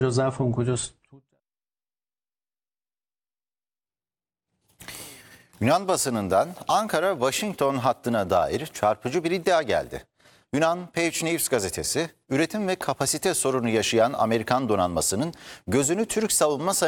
von kocası. Yunan basınından Ankara-Washington hattına dair çarpıcı bir iddia geldi. Yunan Page News gazetesi, üretim ve kapasite sorunu yaşayan Amerikan donanmasının gözünü Türk savunma